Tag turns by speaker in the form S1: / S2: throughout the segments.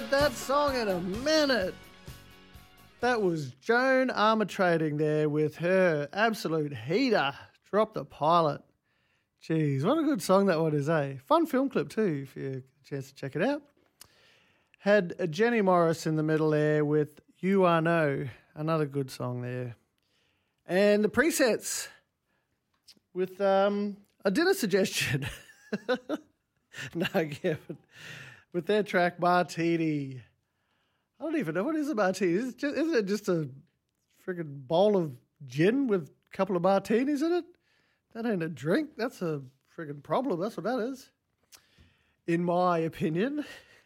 S1: heard that song in a minute. That was Joan Armatrading there with her absolute heater. Drop the Pilot. Jeez, what a good song that one is, eh? Fun film clip too, if you get a chance to check it out. Had Jenny Morris in the middle there with You Are No, another good song there. And the presets with a dinner suggestion. No, Kevin. With their track Martini. I don't even know, what is a martini? Isn't it just a friggin' bowl of gin with a couple of martinis in it? That ain't a drink. That's a friggin' problem. That's what that is, in my opinion.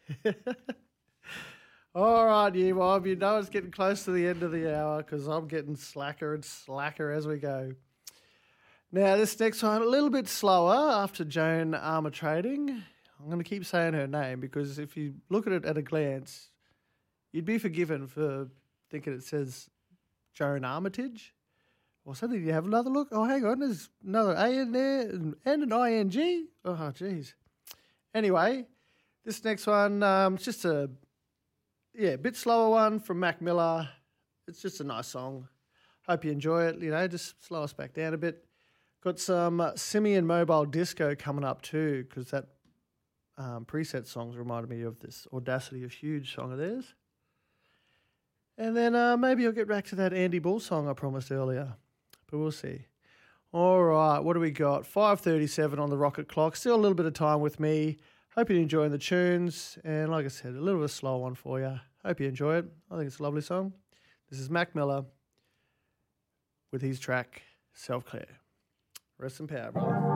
S1: All right, you mob. You know it's getting close to the end of the hour because I'm getting slacker and slacker as we go. Now, this next one, a little bit slower after Joan Armatrading. I'm going to keep saying her name because if you look at it at a glance, you'd be forgiven for thinking it says Joan Armitage or something. You have another look. Oh, hang on. There's another A in there and an I-N-G. Oh, jeez. Anyway, this next one, it's just a bit slower one from Mac Miller. It's just a nice song. Hope you enjoy it. You know, just slow us back down a bit. Got some Simian Mobile Disco coming up too because that preset songs reminded me of this Audacity of Huge song of theirs. And then maybe I'll get back to that Andy Bull song I promised earlier, but we'll see. All right, what do we got? 5:37 on the rocket clock. Still a little bit of time with me. Hope you're enjoying the tunes. And like I said, a little bit of a slow one for you. Hope you enjoy it. I think it's a lovely song. This is Mac Miller with his track, Self-Care. Rest in power, brother.